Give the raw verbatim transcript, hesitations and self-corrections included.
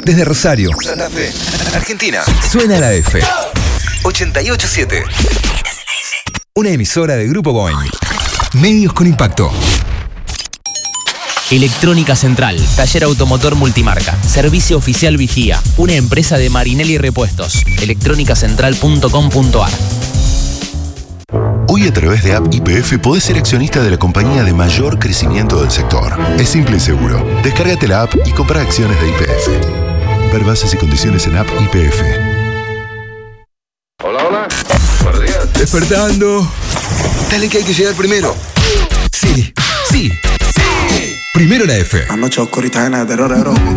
Desde Rosario, Santa Fe, Argentina, suena la F. ochenta y ocho siete. Una emisora de Grupo Boeing. Medios con impacto. Electrónica Central, taller automotor multimarca, servicio oficial Vigía, una empresa de Marinelli Repuestos, electrónica central punto com punto a r. Hoy a través de App Y P F podés ser accionista de la compañía de mayor crecimiento del sector. Es simple y seguro. Descárgate la app y compra acciones de Y P F. Ver bases y condiciones en App Y P F. Hola, hola. Buenos días. Despertando. Dale que hay que llegar primero. Sí, sí, sí. Primero la F. Anoche oscuridad en el terror,